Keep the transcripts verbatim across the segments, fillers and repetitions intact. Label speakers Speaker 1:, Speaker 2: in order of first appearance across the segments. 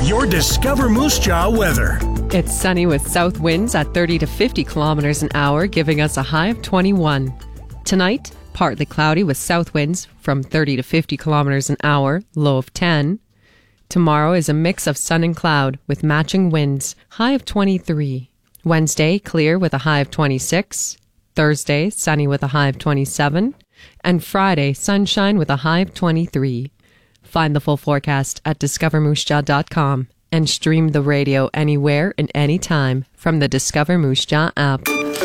Speaker 1: your Discover Moose Jaw weather.
Speaker 2: It's sunny with south winds at thirty to fifty kilometers an hour, giving us a high of twenty-one. Tonight, partly cloudy with south winds from thirty to fifty kilometers an hour, low of ten. Tomorrow is a mix of sun and cloud with matching winds, high of twenty-three. Wednesday, clear with a high of twenty-six. Thursday, sunny with a high of twenty-seven. And Friday, sunshine with a high of twenty-three. Find the full forecast at discover moose jaw dot com and stream the radio anywhere and anytime from the Discover Moose Jaw app.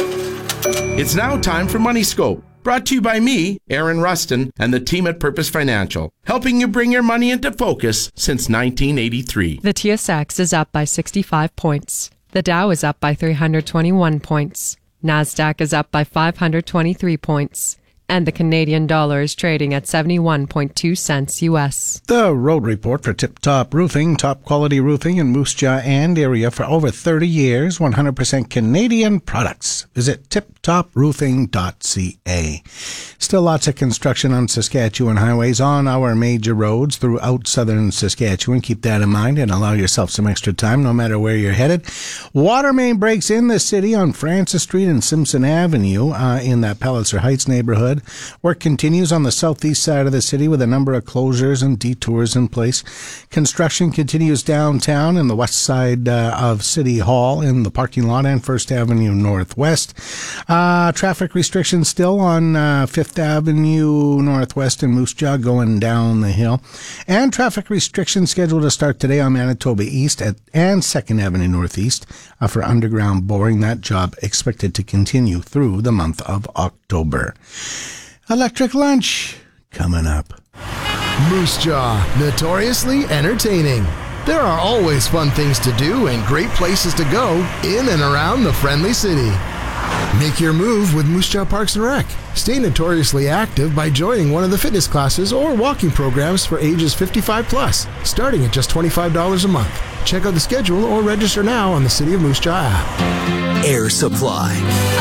Speaker 3: It's now time for Money Scope, brought to you by me, Aaron Rustin, and the team at Purpose Financial, helping you bring your money into focus since nineteen eighty-three.
Speaker 2: The T S X is up by sixty-five points. The Dow is up by three hundred twenty-one points. NASDAQ is up by five hundred twenty-three points. And the Canadian dollar is trading at seventy-one point two cents U S.
Speaker 4: The road report for Tip Top Roofing, top quality roofing in Moose Jaw and area for over thirty years, one hundred percent Canadian products. Visit tip top roofing dot c a. Still lots of construction on Saskatchewan highways on our major roads throughout southern Saskatchewan. Keep that in mind and allow yourself some extra time no matter where you're headed. Water main breaks in the city on Francis Street and Simpson Avenue uh, in that Palliser Heights neighborhood. Work continues on the southeast side of the city with a number of closures and detours in place. Construction continues downtown in the west side uh, of City Hall in the parking lot and First Avenue Northwest. Uh, traffic restrictions still on uh, Fifth Avenue Northwest in Moose Jaw going down the hill. And traffic restrictions scheduled to start today on Manitoba East at, and Second Avenue Northeast uh, for underground boring. That job expected to continue through the month of October. Electric Lunch coming up.
Speaker 5: Moose Jaw, notoriously entertaining. There are always fun things to do and great places to go in and around the friendly city. Make your move with Moose Jaw Parks and Rec. Stay notoriously active by joining one of the fitness classes or walking programs for ages fifty-five plus, starting at just twenty-five dollars a month. Check out the schedule or register now on the City of Moose Jaw app.
Speaker 6: Air Supply.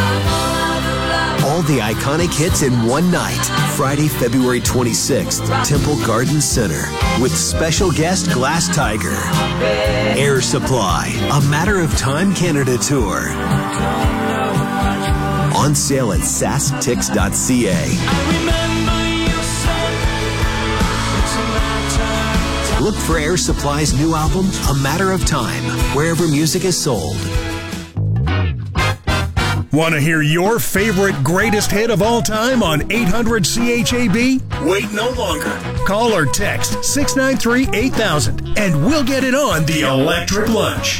Speaker 6: All the iconic hits in one night. Friday, February twenty-sixth, Temple Garden Center, with special guest Glass Tiger. Air Supply, A Matter of Time Canada Tour. On sale at sask tix dot c a. Look for Air Supply's new album, A Matter of Time, wherever music is sold.
Speaker 1: Want to hear your favorite greatest hit of all time on eight hundred C H A B? Wait no longer. Call or text six nine three, eight thousand and we'll get it on the Electric Lunch.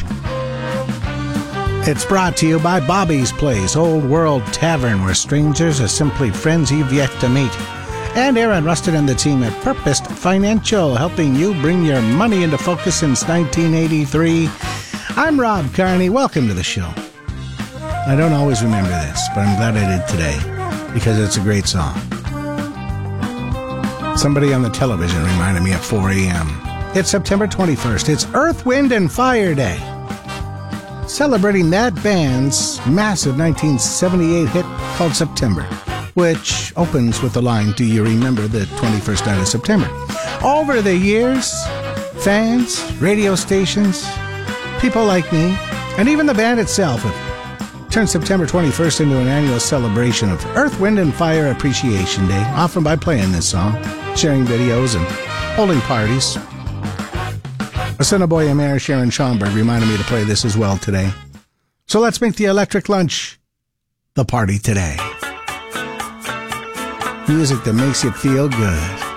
Speaker 4: It's brought to you by Bobby's Place, Old World Tavern, where strangers are simply friends you've yet to meet. And Aaron Rustin and the team at Purpose Financial, helping you bring your money into focus since nineteen eighty-three. I'm Rob Carney. Welcome to the show. I don't always remember this, but I'm glad I did today because it's a great song. Somebody on the television reminded me at four a.m. It's September twenty-first. It's Earth, Wind, and Fire Day. Celebrating that band's massive nineteen seventy-eight hit called September, which opens with the line, "Do you remember the twenty-first night of September?" Over the years, fans, radio stations, people like me, and even the band itself have turned September twenty-first into an annual celebration of Earth, Wind, and Fire Appreciation Day, often by playing this song, sharing videos, and holding parties. Assiniboia Mayor Sharon Schomburg reminded me to play this as well today. So let's make the Electric Lunch the party today. Music that makes you feel good.